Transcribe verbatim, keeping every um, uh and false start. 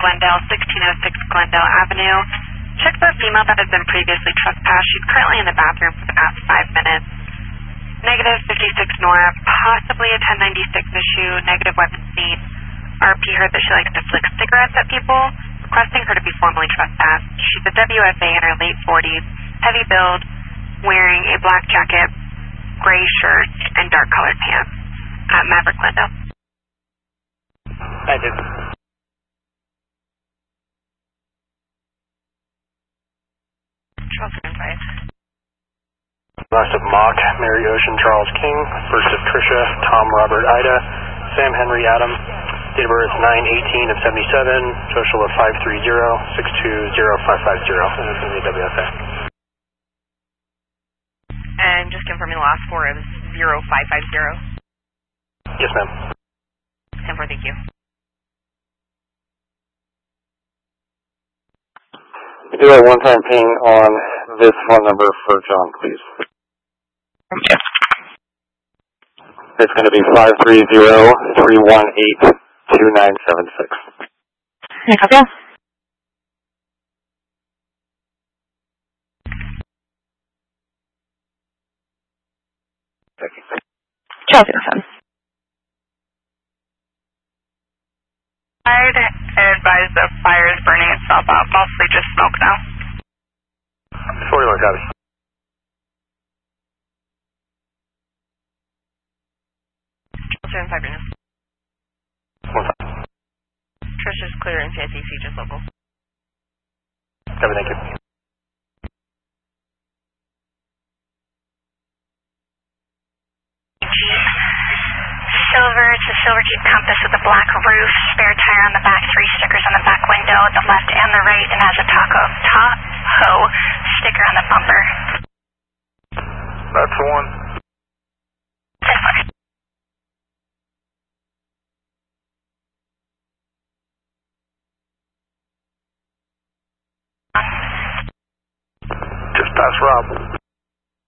Glendale, sixteen oh six Glendale Avenue. Check the female that has been previously trespassed. She's currently in the bathroom for the past five minutes. Negative fifty-six Nora, possibly a ten ninety-six issue, negative weapon scene. R P heard that she likes to flick cigarettes at people, requesting her to be formally trespassed. She's a W F A in her late forties, heavy build, wearing a black jacket, gray shirt, and dark colored pants at Maverick Glendale. I did. Charles Five. Last of Mock, Mary Ocean, Charles King. First of Trisha, Tom Robert Ida, Sam Henry Adam. Date of birth nine eighteen of seventy-seven. Social of five three zero, six two zero five five zero. And it's going to be W F A. And just confirming the last four, it was zero five five zero. Yes, ma'am. ten four, thank you. Do a one-time ping on this phone number for John, please. Yes. It's going to be five three zero, three one eight, two nine seven six. Can I copy? Chelsea, listen. I'd advise the fire is burning itself out, mostly just smoke now. forty-one, copy. Chelsea in five minutes. One time. Trish is clear in P I C C, just local. Copy, thank you. Silver, it's a silver Jeep Compass with a black roof, spare tire on the back, three stickers on the back window, the left and the right, and has a taco Tahoe sticker on the bumper. That's the one. Just past Rob.